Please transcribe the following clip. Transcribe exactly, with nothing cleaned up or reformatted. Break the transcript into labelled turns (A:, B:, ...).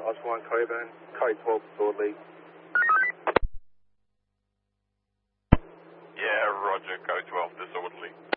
A: Oscar one Coburn, code twelve disorderly.
B: Yeah, roger, code twelve disorderly.